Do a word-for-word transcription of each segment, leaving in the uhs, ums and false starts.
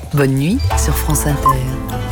Bonne nuit sur France Inter.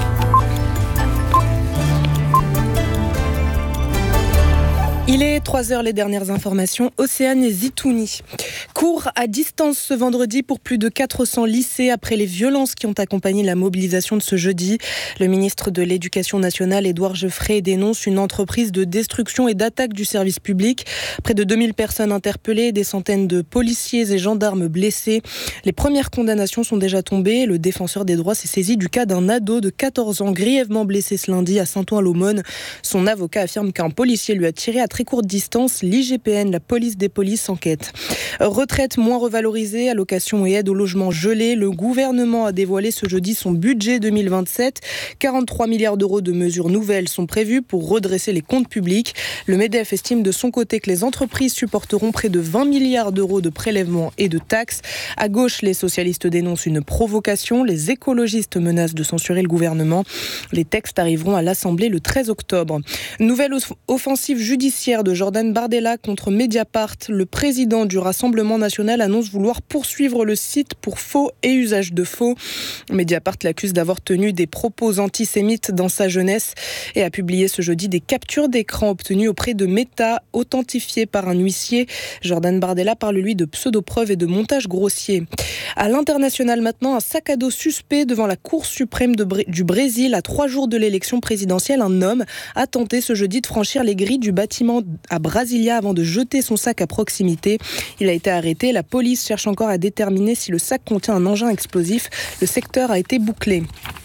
Il est trois heures, les dernières informations. Océane et Zitouni. Cours à distance ce vendredi pour plus de quatre cents lycées après les violences qui ont accompagné la mobilisation de ce jeudi. Le ministre de l'Éducation nationale, Édouard Geoffrey, dénonce une entreprise de destruction et d'attaque du service public. Près de deux mille personnes interpellées, des centaines de policiers et gendarmes blessés. Les premières condamnations sont déjà tombées. Le défenseur des droits s'est saisi du cas d'un ado de quatorze ans grièvement blessé ce lundi à Saint-Ouen-l'Aumône. Son avocat affirme qu'un policier lui a tiré à très courte distance. L'I G P N, la police des polices, enquête. Retraite moins revalorisée, allocations et aides au logement gelées. Le gouvernement a dévoilé ce jeudi son budget deux mille vingt-sept. quarante-trois milliards d'euros de mesures nouvelles sont prévues pour redresser les comptes publics. Le MEDEF estime de son côté que les entreprises supporteront près de vingt milliards d'euros de prélèvements et de taxes. À gauche, les socialistes dénoncent une provocation. Les écologistes menacent de censurer le gouvernement. Les textes arriveront à l'Assemblée le treize octobre. Nouvelle offensive judiciaire de Jordan Bardella contre Mediapart. Le président du Rassemblement national annonce vouloir poursuivre le site pour faux et usage de faux. Mediapart l'accuse d'avoir tenu des propos antisémites dans sa jeunesse et a publié ce jeudi des captures d'écran obtenues auprès de Meta, authentifiées par un huissier. Jordan Bardella parle lui de pseudo-preuves et de montage grossier. À l'international maintenant, un sac à dos suspect devant la Cour suprême de Br- du Brésil. À trois jours de l'élection présidentielle, un homme a tenté ce jeudi de franchir les grilles du bâtiment à Brasilia avant de jeter son sac à proximité. Il a été arrêté. La police cherche encore à déterminer si le sac contient un engin explosif. Le secteur a été bouclé.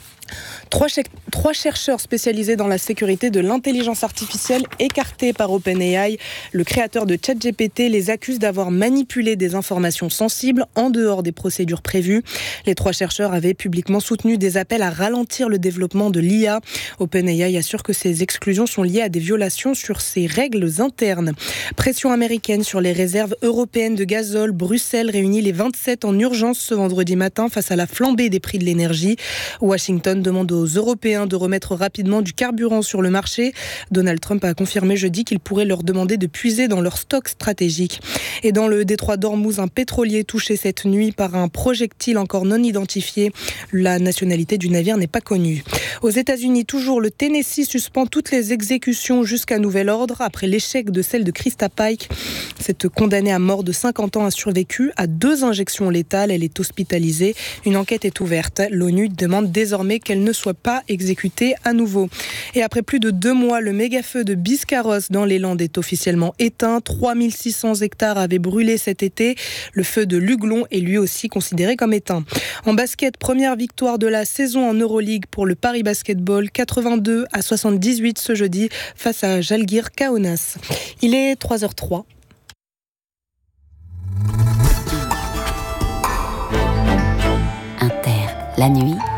Trois, ch- trois chercheurs spécialisés dans la sécurité de l'intelligence artificielle écartés par OpenAI. Le créateur de ChatGPT les accuse d'avoir manipulé des informations sensibles en dehors des procédures prévues. Les trois chercheurs avaient publiquement soutenu des appels à ralentir le développement de l'I A. OpenAI assure que ces exclusions sont liées à des violations sur ses règles internes. Pression américaine sur les réserves européennes de gazole. Bruxelles réunit les vingt-sept en urgence ce vendredi matin face à la flambée des prix de l'énergie. Washington demande aux Européens de remettre rapidement du carburant sur le marché. Donald Trump a confirmé jeudi qu'il pourrait leur demander de puiser dans leur stock stratégique. Et dans le détroit d'Ormuz, un pétrolier touché cette nuit par un projectile encore non identifié. La nationalité du navire n'est pas connue. Aux États-Unis, toujours, le Tennessee suspend toutes les exécutions jusqu'à nouvel ordre après l'échec de celle de Krista Pike. Cette condamnée à mort de cinquante ans a survécu à deux injections létales. Elle est hospitalisée. Une enquête est ouverte. L'ONU demande désormais qu'elle ne soit pas exécutée à nouveau. Et après plus de deux mois, le méga-feu de Biscarrosse dans les Landes est officiellement éteint. trois mille six cents hectares avaient brûlé cet été. Le feu de Luglon est lui aussi considéré comme éteint. En basket, première victoire de la saison en Euroleague pour le Paris Basketball, quatre-vingt-deux à soixante-dix-huit ce jeudi face à Žalgiris Kaunas. Il est trois heures trois. Inter, la nuit.